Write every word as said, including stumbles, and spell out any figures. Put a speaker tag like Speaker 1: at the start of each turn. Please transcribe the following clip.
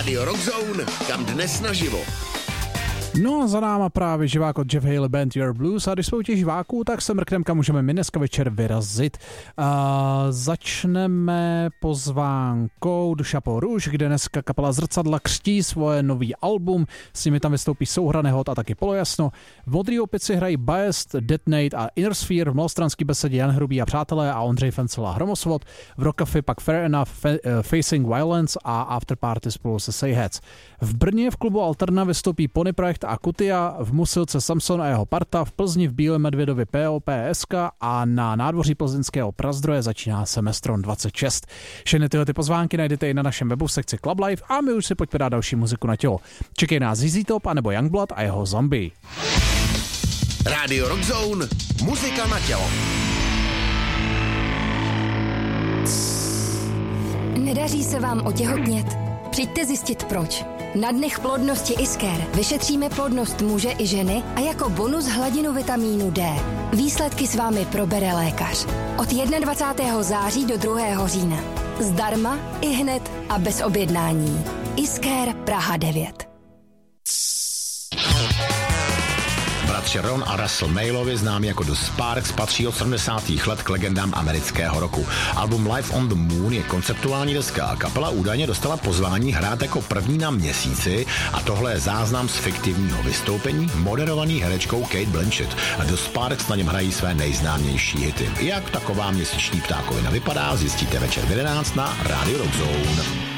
Speaker 1: Rádio Rockzone, kam dnes naživo.
Speaker 2: No a za náma právě živák od Jeff Haley Band Your Blues a když jsme u těch živáků, tak se mrknem, kam můžeme my dneska večer vyrazit. A začneme pozvánkou do Chapeau Rouge, kde dneska kapela Zrcadla křtí svoje nový album, s nimi tam vystoupí Souhra nehod a taky Polojasno. V Modrý opici hrají Biased, Detonate a Inner Sphere, v Malostranský besedě Jan Hrubý a přátelé a Ondřej Fencel a Hromosvod, v Rockafy pak Fair Enough, Fa- uh, Facing Violence a Afterparty spolu se Sayheads. V Brně v klubu Alterna vystoupí Pony Projekt a Kutia, v Musilce Samson a jeho parta, v Plzni v Bílém Medvědovi P O P S K a na nádvoří plzeňského Prazdroje začíná Semestron dvacet šest. Všechny tyhle ty pozvánky najdete i na našem webu v sekci Club Life a my už si pojďme dát další muziku na tělo. Čekej nás Z Z Top anebo Youngblood a jeho Zombie.
Speaker 1: Rádio Rockzone, muzika na tělo.
Speaker 3: Nedaří se vám otěhotnět? Přijďte zjistit proč. Na dnech plodnosti Isker vyšetříme plodnost muže i ženy a jako bonus hladinu vitamínu D. Výsledky s vámi probere lékař. Od dvacátého prvního září do druhého října. Zdarma, ihned a bez objednání. Isker Praha devět.
Speaker 4: Bratři Ron a Russell Mailovi, známí jako The Sparks, patří od sedmdesátých let k legendám amerického roku. Album Live on the Moon je konceptuální deska a kapela údajně dostala pozvání hrát jako první na Měsíci a tohle je záznam z fiktivního vystoupení moderovaný herečkou Kate Blanchett. A The Sparks na něm hrají své nejznámější hity. Jak taková měsíční ptákovina vypadá, zjistíte večer v jedenáct na Radio Rockzone.